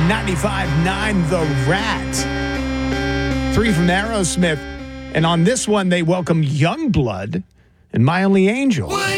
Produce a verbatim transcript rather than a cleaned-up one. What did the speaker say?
ninety-five point nine The Rat. Three from Aerosmith. And on this one, they welcome Youngblood and My Only Angel.